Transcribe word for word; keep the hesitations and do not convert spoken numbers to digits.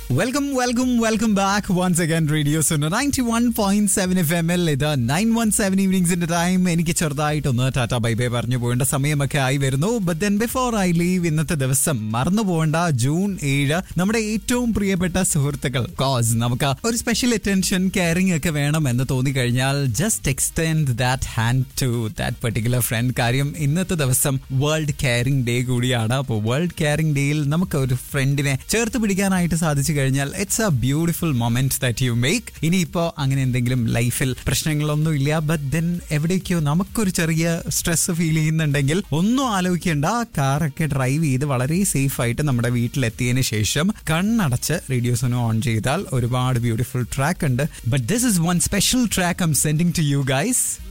Welcome welcome welcome back once again radio Suno ninety one point seven F M L ഇത് nine one seven ഈവനിങ്സിന്റെ time. എനിക്ക് ചെറുതായിട്ടൊന്ന് Tata bye bye പറഞ്ഞു പോകേണ്ട സമയമൊക്കെ ആയി വരുന്നു. But then before I leave, ഇന്നത്തെ ദിവസം മറന്നു പോകേണ്ട ജൂൺ ഏഴ് നമ്മുടെ ഏറ്റവും പ്രിയപ്പെട്ട സുഹൃത്തുക്കൾ. കോസ് നമുക്ക് ഒരു സ്പെഷ്യൽ അറ്റൻഷൻ കെയറിംഗ് ഒക്കെ വേണം എന്ന് തോന്നിക്കഴിഞ്ഞാൽ just extend that hand to that particular front. കാര്യം ഇന്നത്തെ ദിവസം വേൾഡ് കെയറിംഗ് ഡേ കൂടിയാണ്. അപ്പോൾ വേൾഡ് കെയറിംഗ് ഡേയിൽ നമുക്ക് ഒരു ഫ്രണ്ടിനെ ചേർത്ത് പിടിക്കാനായിട്ട് സാധിച്ചു കഴിഞ്ഞാൽ it's A beautiful moment that you make. ഇനിയിപ്പോ അങ്ങനെ എന്തെങ്കിലും ലൈഫിൽ പ്രശ്നങ്ങളൊന്നും ഇല്ല, ബട്ട് ദെൻ എവിടേക്കോ നമുക്കൊരു ചെറിയ സ്ട്രെസ് ഫീൽ ചെയ്യുന്നുണ്ടെങ്കിൽ ഒന്നും ആലോചിക്കേണ്ട, കാറൊക്കെ ഡ്രൈവ് ചെയ്ത് വളരെ സേഫ് ആയിട്ട് നമ്മുടെ വീട്ടിലെത്തിയതിനു ശേഷം കണ്ണടച്ച് റേഡിയോ സുനോ ഓൺ ചെയ്താൽ ഒരുപാട് ബ്യൂട്ടിഫുൾ ട്രാക്ക് ഉണ്ട്. But this is one special track I M sending to you guys.